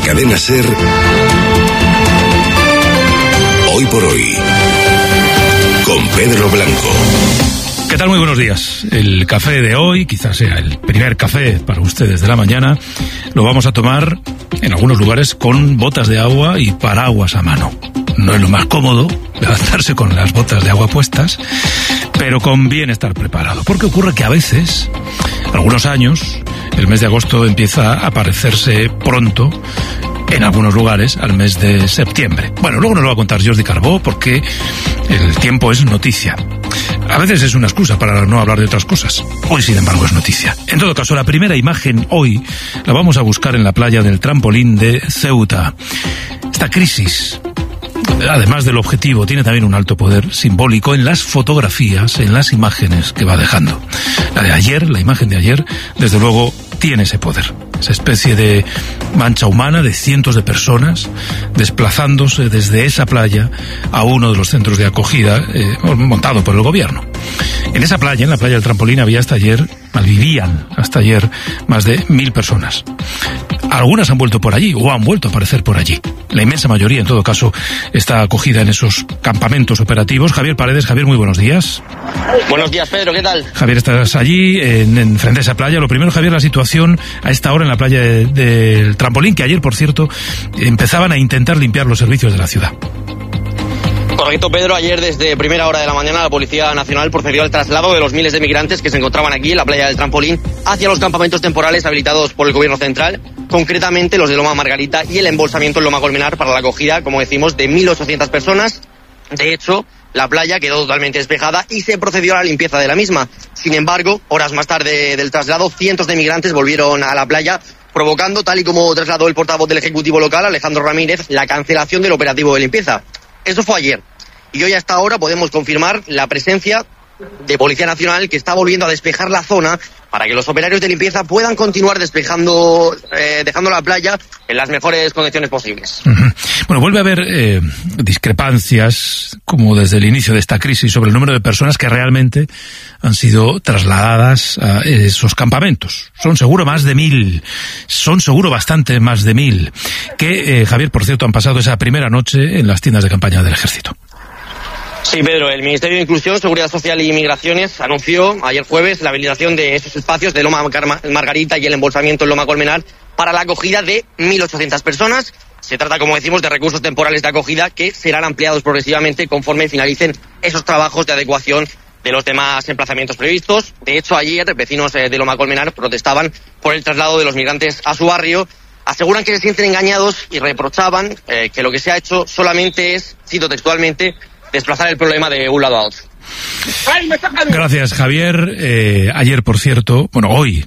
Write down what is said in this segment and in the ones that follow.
Cadena SER, Hoy por Hoy, con Pedro Blanco. ¿Qué tal? Muy buenos días. El café de hoy, quizás sea el primer café para ustedes de la mañana, lo vamos a tomar en algunos lugares con botas de agua y paraguas a mano. No es lo más cómodo levantarse con las botas de agua puestas, pero conviene estar preparado. Porque ocurre que a veces, algunos años, el mes de agosto empieza a parecerse pronto en algunos lugares al mes de septiembre. Bueno, luego nos lo va a contar Jordi Carbó, porque el tiempo es noticia. A veces es una excusa para no hablar de otras cosas. Hoy, sin embargo, es noticia. En todo caso, la primera imagen hoy la vamos a buscar en la playa del Trampolín de Ceuta. Esta crisis, además del objetivo, tiene también un alto poder simbólico en las fotografías, en las imágenes que va dejando. La de ayer, la imagen de ayer, desde luego, tiene ese poder. Esa especie de mancha humana de cientos de personas desplazándose desde esa playa a uno de los centros de acogida montado por el gobierno. En esa playa, en la playa del Trampolín, vivían hasta ayer más de 1.000 personas. Algunas han vuelto por allí o han vuelto a aparecer por allí. La inmensa mayoría, en todo caso, está acogida en esos campamentos operativos. Javier Paredes. Javier, muy buenos días. Buenos días, Pedro, ¿qué tal? Javier, estás allí, en frente a esa playa. Lo primero, Javier, la situación a esta hora en la playa del Trampolín, que ayer, por cierto, empezaban a intentar limpiar los servicios de la ciudad. Correcto, Pedro. Ayer, desde primera hora de la mañana, la Policía Nacional procedió al traslado de los miles de migrantes que se encontraban aquí en la playa del Trampolín hacia los campamentos temporales habilitados por el Gobierno Central, concretamente los de Loma Margarita y el embolsamiento en Loma Colmenar para la acogida, como decimos, de 1.800 personas. De hecho, la playa quedó totalmente despejada y se procedió a la limpieza de la misma. Sin embargo, horas más tarde del traslado, cientos de migrantes volvieron a la playa, provocando, tal y como trasladó el portavoz del Ejecutivo local, Alejandro Ramírez, la cancelación del operativo de limpieza. Eso fue ayer. Y hoy hasta ahora podemos confirmar la presencia de Policía Nacional, que está volviendo a despejar la zona para que los operarios de limpieza puedan continuar dejando la playa en las mejores condiciones posibles. Uh-huh. Bueno, vuelve a haber discrepancias, como desde el inicio de esta crisis, sobre el número de personas que realmente han sido trasladadas a esos campamentos. Son seguro más de 1.000, son seguro bastante más de 1.000, que, Javier, por cierto, han pasado esa primera noche en las tiendas de campaña del Ejército. Sí, Pedro, el Ministerio de Inclusión, Seguridad Social y Migraciones anunció ayer jueves la habilitación de esos espacios de Loma Margarita y el embolsamiento en Loma Colmenar para la acogida de 1.800 personas. Se trata, como decimos, de recursos temporales de acogida que serán ampliados progresivamente conforme finalicen esos trabajos de adecuación de los demás emplazamientos previstos. De hecho, ayer vecinos de Loma Colmenar protestaban por el traslado de los migrantes a su barrio. Aseguran que se sienten engañados y reprochaban que lo que se ha hecho solamente es, cito textualmente, desplazar el problema de un lado a otro. Gracias, Javier. Ayer, por cierto, hoy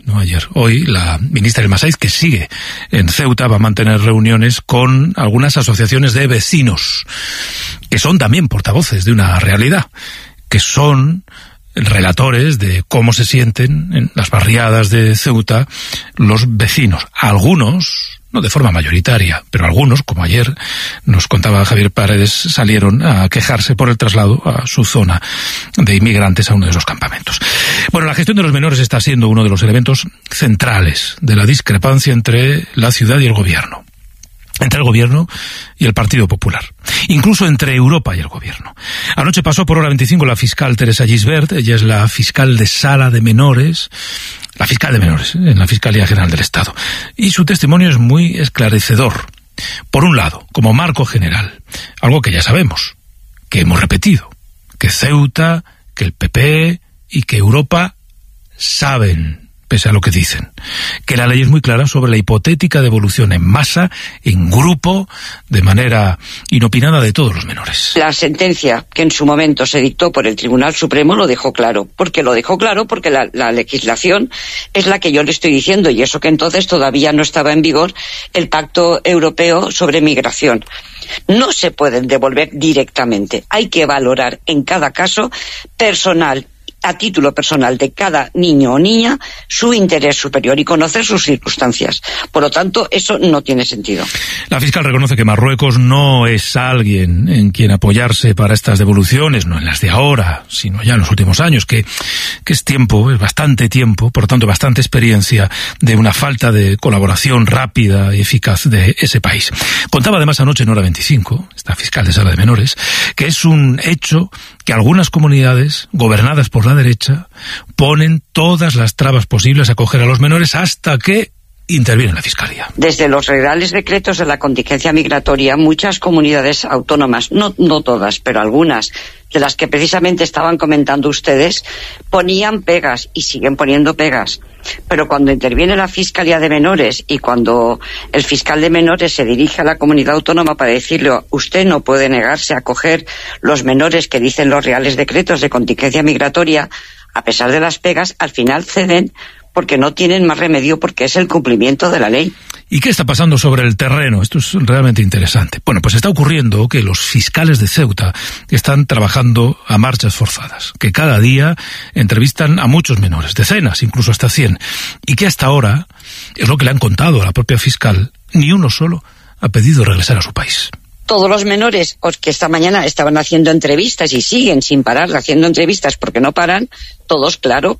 la ministra Elma Saiz, que sigue en Ceuta, va a mantener reuniones con algunas asociaciones de vecinos, que son también portavoces de una realidad, que son relatores de cómo se sienten en las barriadas de Ceuta los vecinos. Algunos, no de forma mayoritaria, pero algunos, como ayer nos contaba Javier Paredes, salieron a quejarse por el traslado a su zona de inmigrantes a uno de esos campamentos. Bueno, la gestión de los menores está siendo uno de los elementos centrales de la discrepancia entre la ciudad y el gobierno. Entre el gobierno y el Partido Popular. Incluso entre Europa y el gobierno. Anoche pasó por hora 25 la fiscal Teresa Gisbert. Ella es la fiscal de sala de menores, la fiscal de menores en la Fiscalía General del Estado. Y su testimonio es muy esclarecedor. Por un lado, como marco general, algo que ya sabemos, que hemos repetido, que Ceuta, que el PP y que Europa saben, pese a lo que dicen, que la ley es muy clara sobre la hipotética devolución en masa, en grupo, de manera inopinada de todos los menores. La sentencia que en su momento se dictó por el Tribunal Supremo lo dejó claro. ¿Por qué lo dejó claro? Porque la legislación es la que yo le estoy diciendo, y eso que entonces todavía no estaba en vigor el Pacto Europeo sobre Migración. No se pueden devolver directamente. Hay que valorar en cada caso personal, a título personal de cada niño o niña su interés superior y conocer sus circunstancias. Por lo tanto, eso no tiene sentido. La fiscal reconoce que Marruecos no es alguien en quien apoyarse para estas devoluciones, no en las de ahora, sino ya en los últimos años, que es tiempo, es bastante tiempo, por lo tanto bastante experiencia de una falta de colaboración rápida y eficaz de ese país. Contaba además anoche en Hora 25, esta fiscal de Sala de Menores, que es un hecho que algunas comunidades gobernadas por la derecha ponen todas las trabas posibles a acoger a los menores hasta que interviene la Fiscalía. Desde los reales decretos de la contingencia migratoria, muchas comunidades autónomas, no todas, pero algunas, de las que precisamente estaban comentando ustedes, ponían pegas y siguen poniendo pegas. Pero cuando interviene la Fiscalía de Menores y cuando el fiscal de menores se dirige a la comunidad autónoma para decirle usted no puede negarse a acoger los menores que dicen los reales decretos de contingencia migratoria, a pesar de las pegas, al final ceden porque no tienen más remedio, porque es el cumplimiento de la ley. ¿Y qué está pasando sobre el terreno? Esto es realmente interesante. Bueno, pues está ocurriendo que los fiscales de Ceuta están trabajando a marchas forzadas, que cada día entrevistan a muchos menores, decenas, incluso hasta 100, y que hasta ahora, es lo que le han contado a la propia fiscal, ni uno solo ha pedido regresar a su país. Todos los menores que esta mañana estaban haciendo entrevistas y siguen sin parar haciendo entrevistas porque no paran, todos, claro,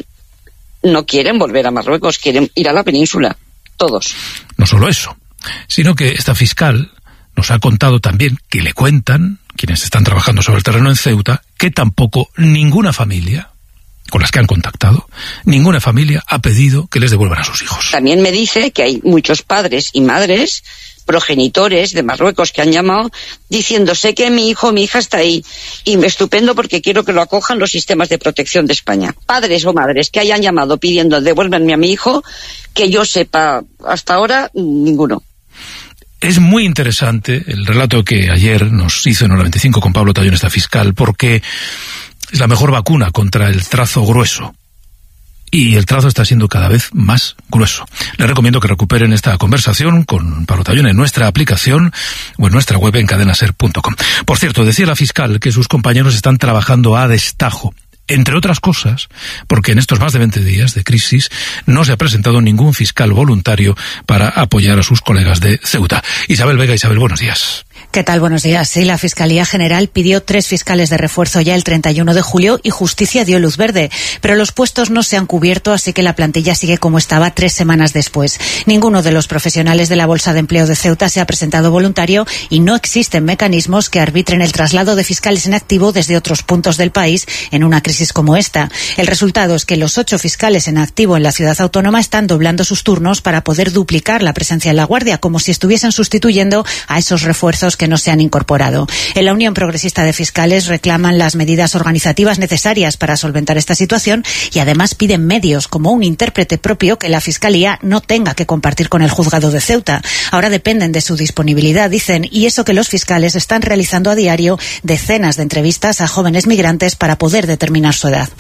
no quieren volver a Marruecos, quieren ir a la península, todos. No solo eso, sino que esta fiscal nos ha contado también que le cuentan, quienes están trabajando sobre el terreno en Ceuta, que tampoco ninguna familia con las que han contactado, ninguna familia ha pedido que les devuelvan a sus hijos. También me dice que hay muchos padres y madres, progenitores de Marruecos que han llamado diciendo sé que mi hijo o mi hija está ahí y estupendo porque quiero que lo acojan los sistemas de protección de España. Padres o madres que hayan llamado pidiendo devuélvanme a mi hijo, que yo sepa hasta ahora, ninguno. Es muy interesante el relato que ayer nos hizo en Hora 25 con Pablo Tallón, esta fiscal, porque es la mejor vacuna contra el trazo grueso. Y el trazo está siendo cada vez más grueso. Les recomiendo que recuperen esta conversación con Pablo Tallón en nuestra aplicación o en nuestra web en cadenaser.com. Por cierto, decía la fiscal que sus compañeros están trabajando a destajo, entre otras cosas, porque en estos más de 20 días de crisis no se ha presentado ningún fiscal voluntario para apoyar a sus colegas de Ceuta. Isabel Vega. Isabel, buenos días. ¿Qué tal? Buenos días. Sí, la Fiscalía General pidió 3 fiscales de refuerzo ya el 31 de julio y Justicia dio luz verde. Pero los puestos no se han cubierto, así que la plantilla sigue como estaba 3 semanas después. Ninguno de los profesionales de la Bolsa de Empleo de Ceuta se ha presentado voluntario y no existen mecanismos que arbitren el traslado de fiscales en activo desde otros puntos del país en una crisis como esta. El resultado es que los 8 fiscales en activo en la ciudad autónoma están doblando sus turnos para poder duplicar la presencia en la Guardia, como si estuviesen sustituyendo a esos refuerzos que no se han incorporado. En la Unión Progresista de Fiscales reclaman las medidas organizativas necesarias para solventar esta situación y además piden medios como un intérprete propio que la Fiscalía no tenga que compartir con el juzgado de Ceuta. Ahora dependen de su disponibilidad, dicen, y eso que los fiscales están realizando a diario decenas de entrevistas a jóvenes migrantes para poder determinar su edad.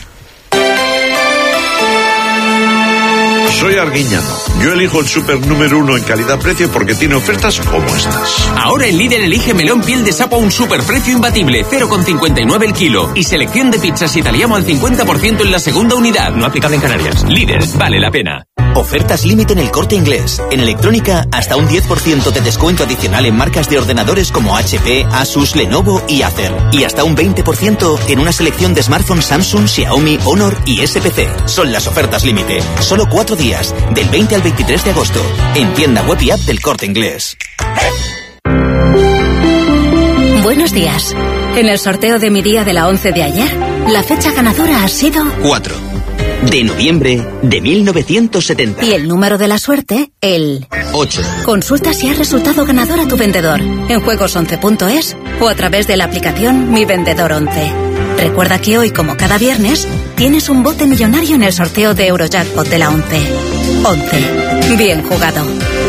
Soy Arguiñano. Yo elijo el súper número 1 en calidad-precio porque tiene ofertas como estas. Ahora en Líder elige melón piel de sapo a un superprecio imbatible, 0,59 el kilo. Y selección de pizzas italiano al 50% en la segunda unidad. No aplicable en Canarias. Líder, vale la pena. Ofertas límite en El Corte Inglés. En electrónica, hasta un 10% de descuento adicional en marcas de ordenadores como HP, Asus, Lenovo y Acer. Y hasta un 20% en una selección de smartphones Samsung, Xiaomi, Honor y SPC. Son las ofertas límite. Solo 4 días, del 20 al 23 de agosto. En tienda web y app del Corte Inglés. Buenos días. En el sorteo de mi día de la 11 de ayer, la fecha ganadora ha sido 4 de noviembre de 1970. Y el número de la suerte, el 8. Consulta si has resultado ganador a tu vendedor en juegos11.es o a través de la aplicación Mi Vendedor 11. Recuerda que hoy, como cada viernes, tienes un bote millonario en el sorteo de Eurojackpot de la 11. 11. Bien jugado.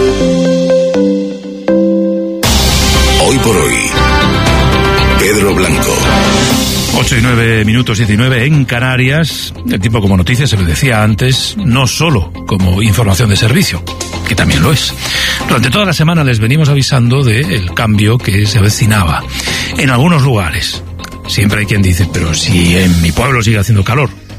Hoy por hoy, Pedro Blanco. 8 y 9 minutos 19 en Canarias. El tiempo como noticia, se lo decía antes, no solo como información de servicio, que también lo es. Durante toda la semana les venimos avisando del cambio que se avecinaba en algunos lugares. Siempre hay quien dice, pero si en mi pueblo sigue haciendo calor.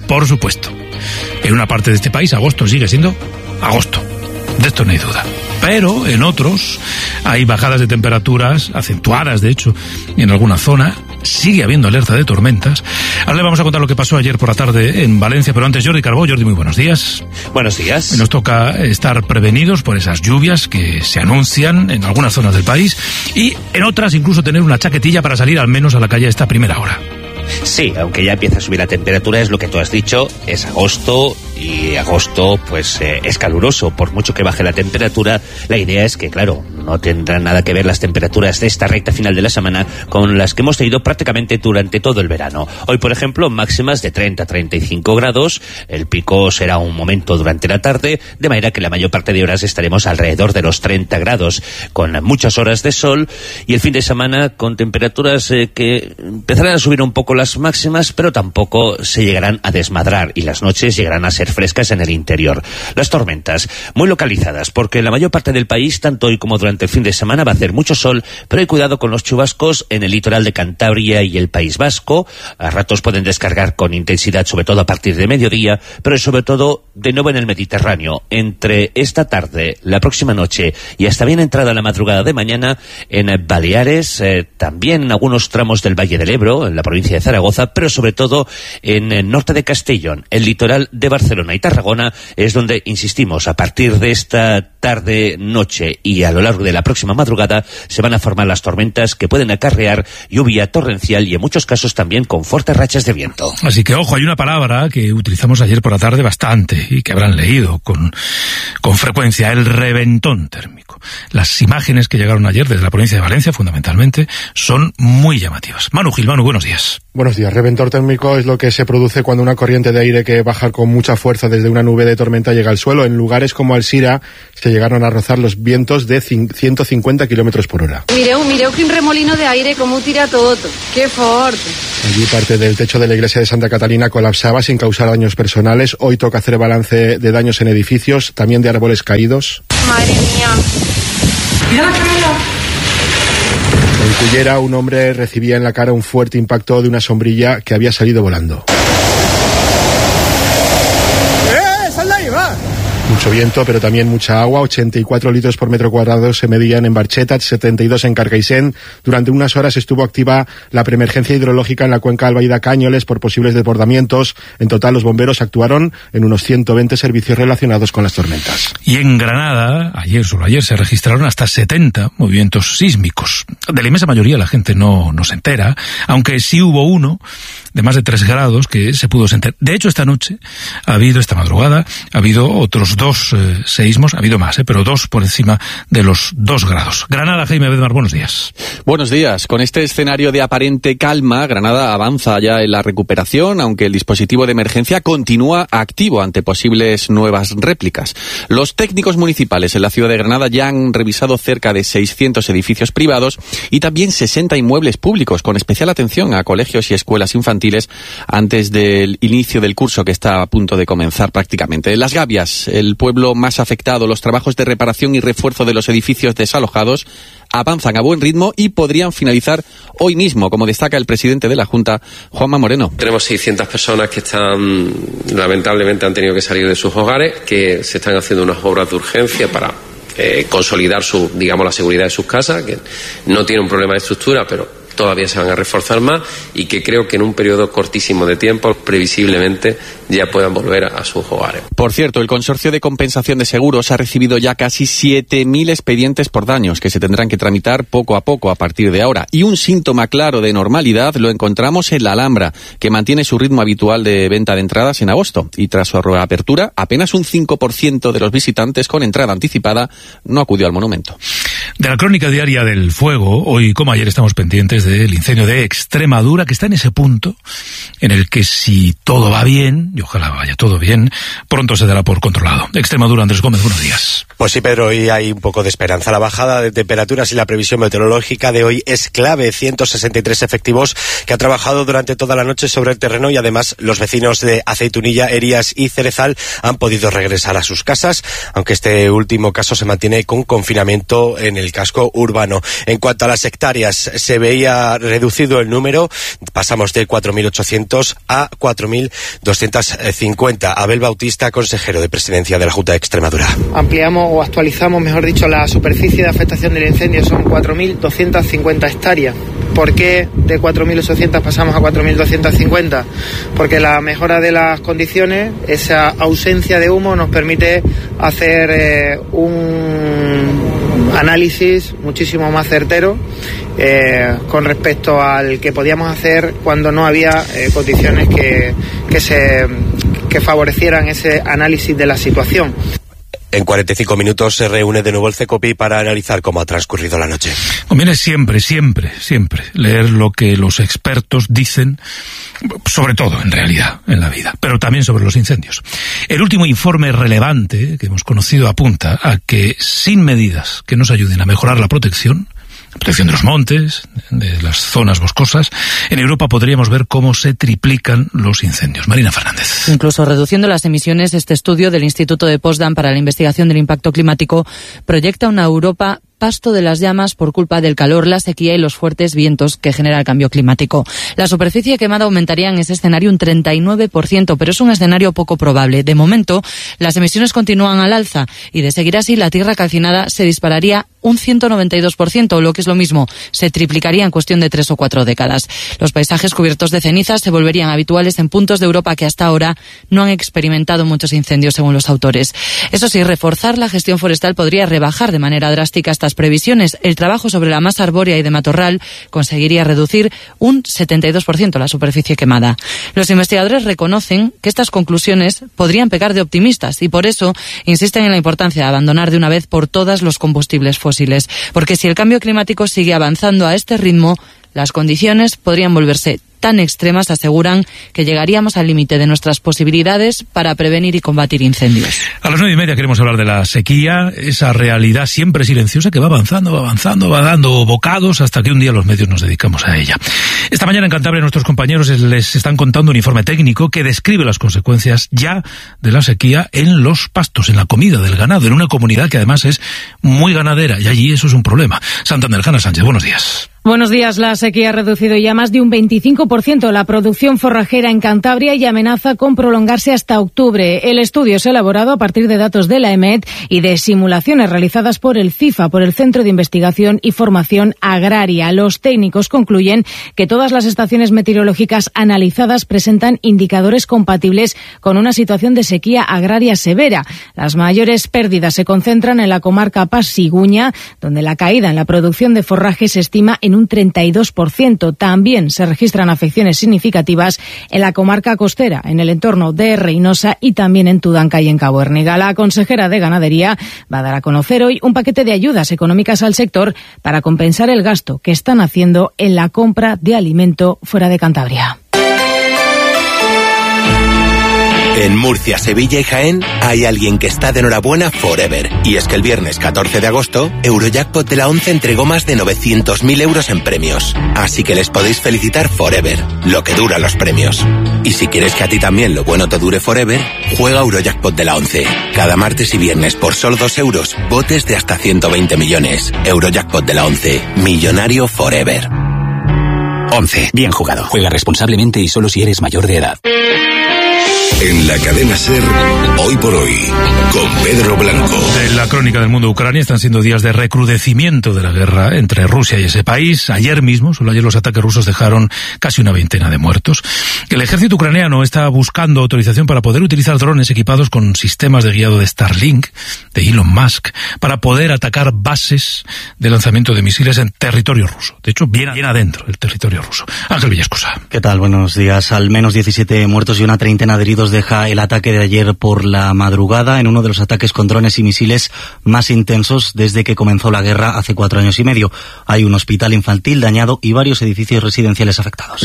por supuesto. En una parte de este país agosto sigue siendo agosto, de esto no hay duda. Pero en otros hay bajadas de temperaturas acentuadas, de hecho, en alguna zona. Sigue habiendo alerta de tormentas. Ahora le vamos a contar lo que pasó ayer por la tarde en Valencia, pero antes Jordi Carbó. Jordi, muy buenos días. Buenos días. Nos toca estar prevenidos por esas lluvias que se anuncian en algunas zonas del país y en otras incluso tener una chaquetilla para salir al menos a la calle a esta primera hora. Sí, aunque ya empieza a subir la temperatura, es lo que tú has dicho, es agosto y agosto pues es caluroso. Por mucho que baje la temperatura, la idea es que, claro, no tendrán nada que ver las temperaturas de esta recta final de la semana con las que hemos tenido prácticamente durante todo el verano. Hoy, por ejemplo, máximas de 30 a 35 grados, el pico será un momento durante la tarde, de manera que la mayor parte de horas estaremos alrededor de los 30 grados, con muchas horas de sol, y el fin de semana con temperaturas que empezarán a subir un poco las máximas, pero tampoco se llegarán a desmadrar, y las noches llegarán a ser frescas en el interior. Las tormentas, muy localizadas, porque en la mayor parte del país, tanto hoy como durante el fin de semana, va a hacer mucho sol, pero hay cuidado con los chubascos en el litoral de Cantabria y el País Vasco. A ratos pueden descargar con intensidad, sobre todo a partir de mediodía, pero sobre todo de nuevo en el Mediterráneo. Entre esta tarde, la próxima noche y hasta bien entrada la madrugada de mañana, en Baleares, también en algunos tramos del Valle del Ebro, en la provincia de Zaragoza, pero sobre todo en el norte de Castellón, el litoral de Barcelona y Tarragona, es donde, insistimos, a partir de esta tarde-noche y a lo largo de la próxima madrugada se van a formar las tormentas que pueden acarrear lluvia torrencial y en muchos casos también con fuertes rachas de viento. Así que ojo, hay una palabra que utilizamos ayer por la tarde bastante y que habrán leído con frecuencia, el reventón térmico. Las imágenes que llegaron ayer desde la provincia de Valencia, fundamentalmente, son muy llamativas. Manu Gil, Manu, buenos días. Buenos días. Reventón térmico es lo que se produce cuando una corriente de aire que baja con mucha fuerza desde una nube de tormenta llega al suelo. En lugares como Alzira se llegaron a rozar los vientos de 150 kilómetros por hora. Mireu quin remolino de aire, com ho tira tot. ¡Qué fuerte! Allí parte del techo de la iglesia de Santa Catalina colapsaba sin causar daños personales. Hoy toca hacer balance de daños en edificios, también de árboles caídos. Madre mía. Mira la cámara. En Cullera, un hombre recibía en la cara un fuerte impacto de una sombrilla que había salido volando. ¡Sal de ahí, va! Mucho viento, pero también mucha agua. 84 litros por metro cuadrado se medían en Barchetat, 72 en Carcaixent. Durante unas horas estuvo activa la preemergencia hidrológica en la cuenca Albaida-Cáñoles por posibles desbordamientos. En total, los bomberos actuaron en unos 120 servicios relacionados con las tormentas. Y en Granada, solo ayer, se registraron hasta 70 movimientos sísmicos. De la inmensa mayoría la gente no se entera, aunque sí hubo uno de más de 3 grados que se pudo sentir. De hecho, esta madrugada, ha habido otros 2 seísmos, ha habido más, pero 2 por encima de los 2 grados. Granada, Jaime Bedmar, buenos días. Buenos días. Con este escenario de aparente calma, Granada avanza ya en la recuperación, aunque el dispositivo de emergencia continúa activo ante posibles nuevas réplicas. Los técnicos municipales en la ciudad de Granada ya han revisado cerca de 600 edificios privados y también 60 inmuebles públicos, con especial atención a colegios y escuelas infantiles antes del inicio del curso que está a punto de comenzar prácticamente. En Las Gavias, el pueblo más afectado, los trabajos de reparación y refuerzo de los edificios desalojados avanzan a buen ritmo y podrían finalizar hoy mismo, como destaca el presidente de la Junta, Juanma Moreno. Tenemos 600 personas que lamentablemente han tenido que salir de sus hogares, que se están haciendo unas obras de urgencia para consolidar la seguridad de sus casas, que no tiene un problema de estructura, pero todavía se van a reforzar más y que creo que en un periodo cortísimo de tiempo, previsiblemente, ya puedan volver a sus hogares. Por cierto, el Consorcio de Compensación de Seguros ha recibido ya casi 7.000 expedientes por daños que se tendrán que tramitar poco a poco a partir de ahora. Y un síntoma claro de normalidad lo encontramos en la Alhambra, que mantiene su ritmo habitual de venta de entradas en agosto. Y tras su reapertura, apenas un 5% de los visitantes con entrada anticipada no acudió al monumento. De la crónica diaria del fuego, hoy como ayer estamos pendientes del incendio de Extremadura, que está en ese punto en el que, si todo va bien, y ojalá vaya todo bien, pronto se dará por controlado. Extremadura, Andrés Gómez, buenos días. Pues sí, Pedro, hoy hay un poco de esperanza. La bajada de temperaturas y la previsión meteorológica de hoy es clave. 163 efectivos que han trabajado durante toda la noche sobre el terreno, y además los vecinos de Aceitunilla, Erías y Cerezal han podido regresar a sus casas, aunque este último caso se mantiene con confinamiento en el el casco urbano. En cuanto a las hectáreas, se veía reducido el número, pasamos de 4.800 a 4.250. Abel Bautista, consejero de Presidencia de la Junta de Extremadura. Ampliamos o actualizamos, mejor dicho, la superficie de afectación del incendio, son 4.250 hectáreas. ¿Por qué de 4.800 pasamos a 4.250? Porque la mejora de las condiciones, esa ausencia de humo, nos permite hacer un análisis muchísimo más certero con respecto al que podíamos hacer cuando no había condiciones que favorecieran ese análisis de la situación. En 45 minutos se reúne de nuevo el CECOPI para analizar cómo ha transcurrido la noche. Conviene siempre leer lo que los expertos dicen, sobre todo, en realidad, en la vida, pero también sobre los incendios. El último informe relevante que hemos conocido apunta a que sin medidas que nos ayuden a mejorar la protección de los montes, de las zonas boscosas, en Europa podríamos ver cómo se triplican los incendios. Marina Fernández. Incluso reduciendo las emisiones, este estudio del Instituto de Potsdam para la investigación del impacto climático proyecta una Europa pasto de las llamas por culpa del calor, la sequía y los fuertes vientos que genera el cambio climático. La superficie quemada aumentaría en ese escenario un 39%, pero es un escenario poco probable. De momento, las emisiones continúan al alza y de seguir así, la tierra calcinada se dispararía un 192%, o lo que es lo mismo, se triplicaría en cuestión de 3 o 4 décadas. Los paisajes cubiertos de cenizas se volverían habituales en puntos de Europa que hasta ahora no han experimentado muchos incendios, según los autores. Eso sí, reforzar la gestión forestal podría rebajar de manera drástica estas previsiones. El trabajo sobre la masa arbórea y de matorral conseguiría reducir un 72% la superficie quemada. Los investigadores reconocen que estas conclusiones podrían pecar de optimistas y por eso insisten en la importancia de abandonar de una vez por todas los combustibles fósiles, porque si el cambio climático sigue avanzando a este ritmo, las condiciones podrían volverse tan extremas, aseguran, que llegaríamos al límite de nuestras posibilidades para prevenir y combatir incendios. A las 9:30 queremos hablar de la sequía, esa realidad siempre silenciosa que va avanzando, va dando bocados hasta que un día los medios nos dedicamos a ella. Esta mañana en Cantabria nuestros compañeros les están contando un informe técnico que describe las consecuencias ya de la sequía en los pastos, en la comida del ganado, en una comunidad que además es muy ganadera y allí eso es un problema. Santander, Hanna Sánchez, buenos días. Buenos días. La sequía ha reducido ya más de un 25% la producción forrajera en Cantabria y amenaza con prolongarse hasta octubre. El estudio se ha elaborado a partir de datos de la EMET y de simulaciones realizadas por el FIFA, por el Centro de Investigación y Formación Agraria. Los técnicos concluyen que todas las estaciones meteorológicas analizadas presentan indicadores compatibles con una situación de sequía agraria severa. Las mayores pérdidas se concentran en la comarca Pas-Siguña, donde la caída en la producción de forraje se estima en un 32%. También se registran afecciones significativas en la comarca costera, en el entorno de Reynosa y también en Tudanca y en Cabo Herniga. La consejera de Ganadería va a dar a conocer hoy un paquete de ayudas económicas al sector para compensar el gasto que están haciendo en la compra de alimento fuera de Cantabria. En Murcia, Sevilla y Jaén hay alguien que está de enhorabuena forever. Y es que el viernes 14 de agosto, Eurojackpot de la 11 entregó más de 900.000 euros en premios. Así que les podéis felicitar forever, lo que dura los premios. Y si quieres que a ti también lo bueno te dure forever, juega Eurojackpot de la 11. Cada martes y viernes por solo 2 euros, botes de hasta 120 millones. Eurojackpot de la 11, millonario forever. 11. Bien jugado. Juega responsablemente y solo si eres mayor de edad. En la cadena SER, hoy por hoy, con Pedro Blanco. En la crónica del mundo de Ucrania están siendo días de recrudecimiento de la guerra entre Rusia y ese país. Ayer mismo, solo ayer, los ataques rusos dejaron casi una veintena de muertos. El ejército ucraniano está buscando autorización para poder utilizar drones equipados con sistemas de guiado de Starlink, de Elon Musk, para poder atacar bases de lanzamiento de misiles en territorio ruso. De hecho, bien adentro del territorio ruso. Ángel Villescosa. ¿Qué tal? Buenos días. Al menos 17 muertos y una treintena de heridos deja el ataque de ayer por la madrugada en uno de los ataques con drones y misiles más intensos desde que comenzó la guerra hace 4 años y medio. Hay un hospital infantil dañado y varios edificios residenciales afectados.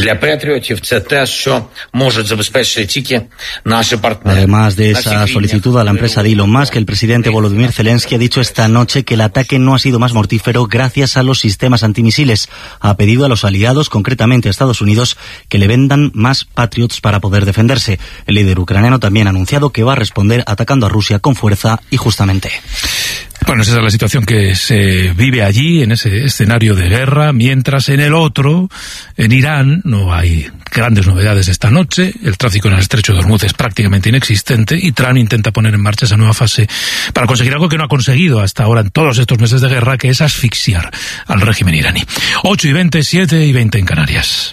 Además de esa solicitud a la empresa de Elon Musk, el presidente Volodymyr Zelensky ha dicho esta noche que el ataque no ha sido más mortífero gracias a los sistemas antimisiles. Ha pedido a los aliados, concretamente a Estados Unidos, que le vendan más Patriots para poder defenderse. El líder ucraniano también ha anunciado que va a responder atacando a Rusia con fuerza y justamente. Bueno, esa es la situación que se vive allí, en ese escenario de guerra, mientras en el otro, en Irán, no hay grandes novedades esta noche. El tráfico en el estrecho de Hormuz es prácticamente inexistente y Trump intenta poner en marcha esa nueva fase para conseguir algo que no ha conseguido hasta ahora en todos estos meses de guerra, que es asfixiar al régimen iraní. 8:20, 7:20 en Canarias.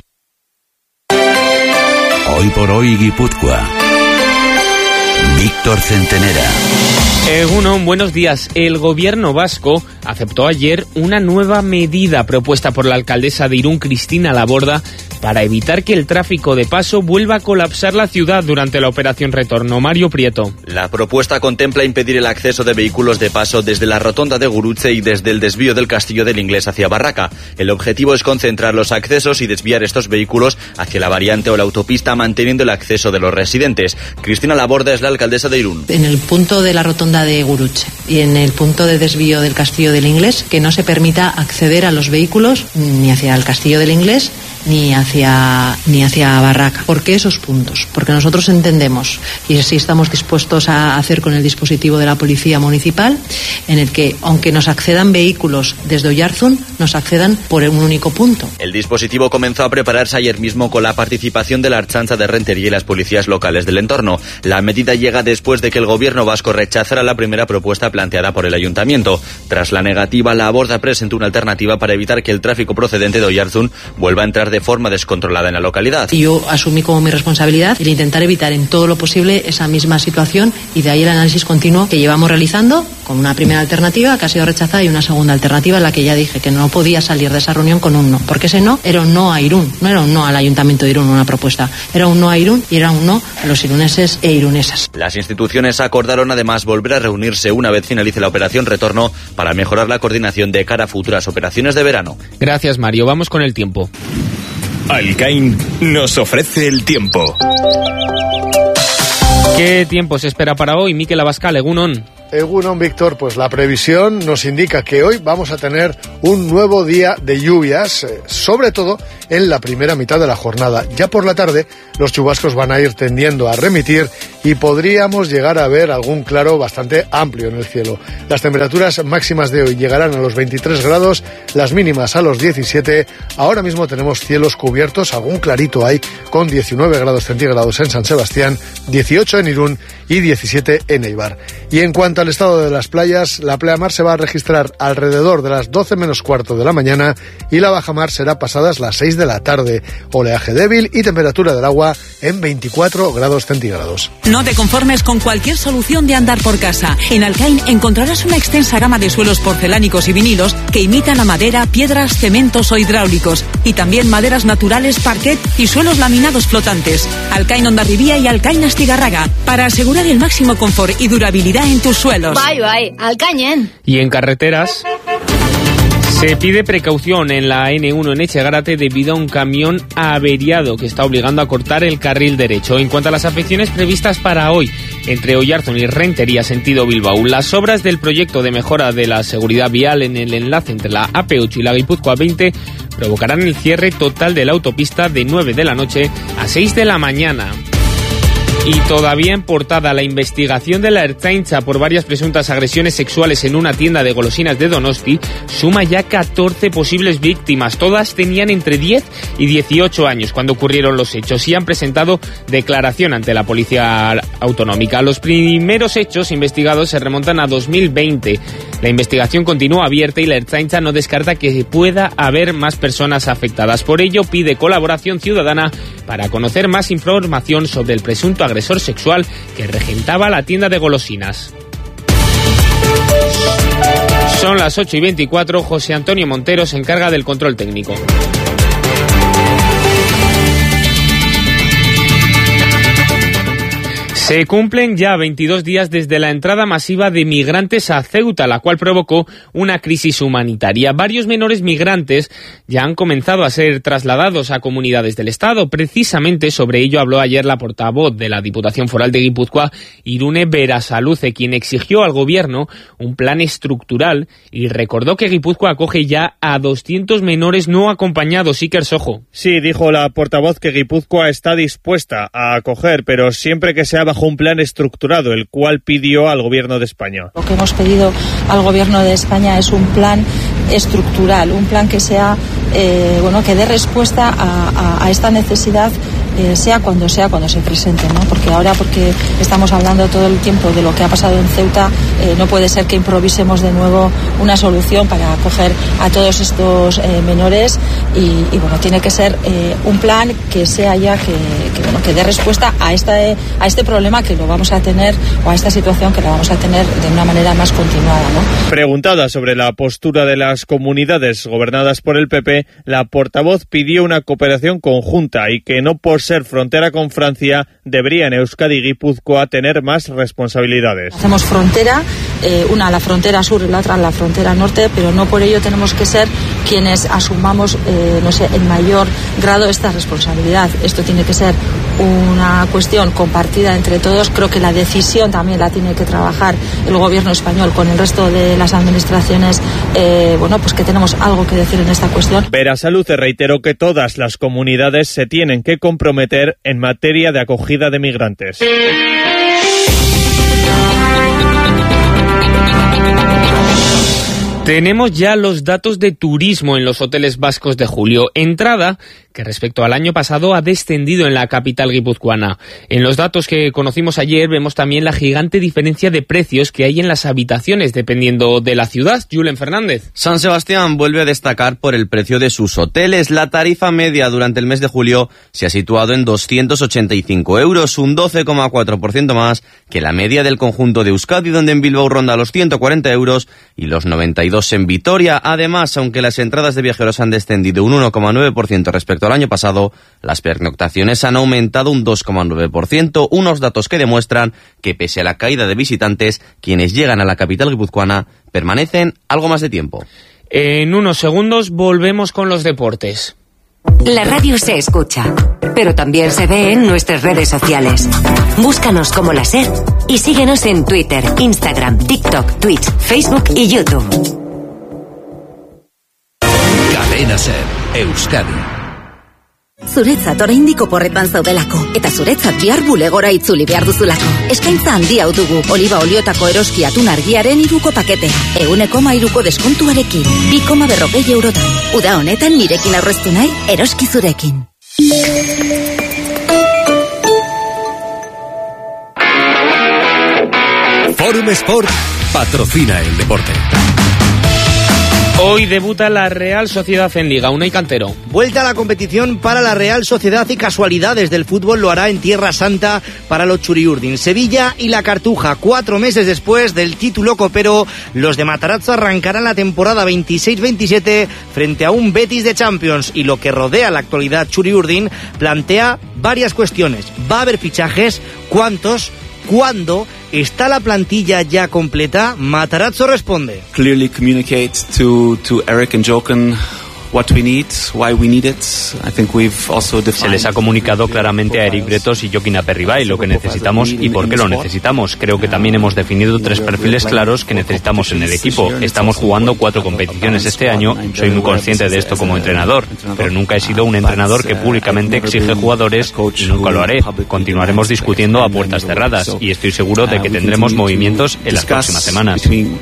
Hoy por hoy, Guipúzcoa. Víctor Centenera. Egunon, buenos días. El gobierno vasco aceptó ayer una nueva medida propuesta por la alcaldesa de Irún, Cristina Laborda, para evitar que el tráfico de paso vuelva a colapsar la ciudad durante la operación Retorno. Mario Prieto. La propuesta contempla impedir el acceso de vehículos de paso desde la rotonda de Gurutze y desde el desvío del Castillo del Inglés hacia Barraca. El objetivo es concentrar los accesos y desviar estos vehículos hacia la variante o la autopista, manteniendo el acceso de los residentes. Cristina Laborda es la alcaldesa de Irún. En el punto de la rotonda de Gurutze y en el punto de desvío del Castillo del Inglés, que no se permita acceder a los vehículos ni hacia el Castillo del Inglés ni hacia Barraca. ¿Por qué esos puntos? Porque nosotros entendemos, y así estamos dispuestos a hacer con el dispositivo de la Policía Municipal, en el que, aunque nos accedan vehículos desde Oyarzún, nos accedan por un único punto. El dispositivo comenzó a prepararse ayer mismo con la participación de la Ertzaintza de Rentería y las policías locales del entorno. La medida llega después de que el gobierno vasco rechazara la primera propuesta planteada por el ayuntamiento. Tras la negativa, Laborda presentó una alternativa para evitar que el tráfico procedente de Oyarzún vuelva a entrar de forma descontrolada en la localidad. Y yo asumí como mi responsabilidad el intentar evitar en todo lo posible esa misma situación, y de ahí el análisis continuo que llevamos realizando, con una primera alternativa que ha sido rechazada y una segunda alternativa en la que ya dije que no podía salir de esa reunión con un no, porque ese no era un no a Irún, no era un no al Ayuntamiento de Irún, una propuesta, era un no a Irún y era un no a los iruneses e irunesas. Las instituciones acordaron además volver a reunirse una vez finalice la operación Retorno para mejorar la coordinación de cara a futuras operaciones de verano. Gracias, Mario. Vamos con el tiempo. Alcain nos ofrece el tiempo. ¿Qué tiempo se espera para hoy? Mikel Abascal, egunon. Egunon, Víctor, pues la previsión nos indica que hoy vamos a tener un nuevo día de lluvias, sobre todo en la primera mitad de la jornada. Ya por la tarde los chubascos van a ir tendiendo a remitir y podríamos llegar a ver algún claro bastante amplio en el cielo. Las temperaturas máximas de hoy llegarán a los 23 grados, las mínimas a los 17. Ahora mismo tenemos cielos cubiertos, algún clarito hay, con 19 grados centígrados en San Sebastián, 18 en Irún y 17 en Eibar. Y en cuanto al estado de las playas, la pleamar se va a registrar alrededor de las 12 menos cuarto de la mañana y la bajamar será pasadas las 6 de la tarde. Oleaje débil y temperatura del agua en 24 grados centígrados. No te conformes con cualquier solución de andar por casa. En Alcain encontrarás una extensa gama de suelos porcelánicos y vinilos que imitan a madera, piedras, cementos o hidráulicos. Y también maderas naturales, parquet y suelos laminados flotantes. Alcain Hondarribía y Alcain Astigarraga, para asegurar el máximo confort y durabilidad en tus suelos. Bye, Alcañen. Y en carreteras se pide precaución en la N1 en Echegárate debido a un camión averiado que está obligando a cortar el carril derecho. En cuanto a las afecciones previstas para hoy, entre Oyarzún y Rentería sentido Bilbao, las obras del proyecto de mejora de la seguridad vial en el enlace entre la AP8 y la Guipúzcoa 20 provocarán el cierre total de la autopista de 9 de la noche a 6 de la mañana. Y todavía en portada, la investigación de la Ertzaintza por varias presuntas agresiones sexuales en una tienda de golosinas de Donosti suma ya 14 posibles víctimas. Todas tenían entre 10 y 18 años cuando ocurrieron los hechos y han presentado declaración ante la Policía Autonómica. Los primeros hechos investigados se remontan a 2020. La investigación continúa abierta y la Ertzaintza no descarta que pueda haber más personas afectadas. Por ello, pide colaboración ciudadana para conocer más información sobre el presunto agresor sexual que regentaba la tienda de golosinas. Son las 8:24, José Antonio Montero se encarga del control técnico. Se cumplen ya 22 días desde la entrada masiva de migrantes a Ceuta, la cual provocó una crisis humanitaria. Varios menores migrantes ya han comenzado a ser trasladados a comunidades del Estado. Precisamente sobre ello habló ayer la portavoz de la Diputación Foral de Guipúzcoa, Irune Berasaluce, quien exigió al Gobierno un plan estructural y recordó que Guipúzcoa acoge ya a 200 menores no acompañados. Iker Sojo. Sí, dijo la portavoz que Guipúzcoa está dispuesta a acoger, pero siempre que sea bajo un plan estructurado, el cual pidió al Gobierno de España. Lo que hemos pedido al Gobierno de España es un plan estructural, un plan que sea, que dé respuesta a esta necesidad, sea cuando se presente, ¿no? Porque estamos hablando todo el tiempo de lo que ha pasado en Ceuta, no puede ser que improvisemos de nuevo una solución para acoger a todos estos menores y tiene que ser un plan que sea ya que dé respuesta a este problema que lo vamos a tener, o a esta situación que la vamos a tener de una manera más continuada, ¿no? Preguntada sobre la postura de las comunidades gobernadas por el PP, la portavoz pidió una cooperación conjunta y que no por ser frontera con Francia deberían Euskadi y Guipúzcoa tener más responsabilidades. Hacemos frontera, una a la frontera sur y la otra a la frontera norte, pero no por ello tenemos que ser quienes asumamos en mayor grado esta responsabilidad. Esto tiene que ser una cuestión compartida entre todos. Creo que la decisión también la tiene que trabajar el Gobierno español con el resto de las administraciones, que tenemos algo que decir en esta cuestión. Berasaluce reiteró que todas las comunidades se tienen que comprometer en materia de acogida de migrantes. Tenemos ya los datos de turismo en los hoteles vascos de julio. Entrada que respecto al año pasado ha descendido en la capital guipuzcoana. En los datos que conocimos ayer vemos también la gigante diferencia de precios que hay en las habitaciones dependiendo de la ciudad. Julen Fernández. San Sebastián vuelve a destacar por el precio de sus hoteles. La tarifa media durante el mes de julio se ha situado en 285 euros, un 12,4% más que la media del conjunto de Euskadi, donde en Bilbao ronda los 140 euros y los 92 en Vitoria. Además, aunque las entradas de viajeros han descendido un 1,9% respecto al año pasado, las pernoctaciones han aumentado un 2,9%, unos datos que demuestran que pese a la caída de visitantes, quienes llegan a la capital guipuzcoana permanecen algo más de tiempo. En unos segundos volvemos con los deportes. La radio se escucha, pero también se ve en nuestras redes sociales. Búscanos como La SER y síguenos en Twitter, Instagram, TikTok, Twitch, Facebook y YouTube. Cadena SER, Euskadi. Zuretzat oraindik oporretan zaudelako, eta zuretzat bihar bulegora itzuli behar duzulako. Eskaintza handia dugu, oliba oliotako eroski atun argiaren 3 paketea. 1,3 deskontuarekin, 2,40 eurotan. Uda honetan nirekin aurreztu nahi, eroski zurekin. Forum Sport patrocina el deporte. Hoy debuta la Real Sociedad en Liga. Unai Cantero. Vuelta a la competición para la Real Sociedad y casualidades del fútbol lo hará en Tierra Santa para los Churiurdin. Sevilla y la Cartuja. 4 meses después del título copero, los de Matarazzo arrancarán la temporada 26-27 frente a un Betis de Champions, y lo que rodea la actualidad Churiurdin plantea varias cuestiones. ¿Va a haber fichajes? ¿Cuántos? ¿Cuándo? ¿Está la plantilla ya completa? Matarazzo responde. Clearly communicate to Eric and Jochen what we need, why we need it. I think we've also defined. Se les ha comunicado claramente a Eric Bretos y Joaquín Aperribay lo que necesitamos y por qué lo necesitamos. Creo que también hemos definido 3 perfiles claros que necesitamos en el equipo. Estamos jugando 4 competiciones este año. Soy muy consciente de esto como entrenador, pero nunca he sido un entrenador que públicamente exige jugadores y nunca lo haré. Continuaremos discutiendo a puertas cerradas y estoy seguro de que tendremos movimientos en las próximas semanas.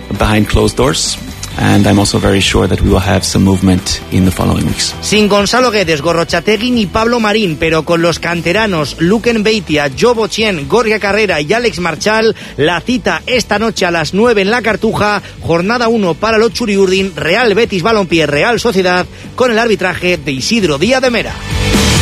And I'm also very sure that we will have some movement in the following weeks. Sin Gonzalo Guedes, Gorrochategui ni Pablo Marín, pero con los canteranos Luquen Beitia, Joe Bochien, Gorka Carrera y Alex Marchal, la cita esta noche a las 9 en la Cartuja, jornada 1 para los Churiurdin, Real Betis Balompié, Real Sociedad, con el arbitraje de Isidro Díaz de Mera.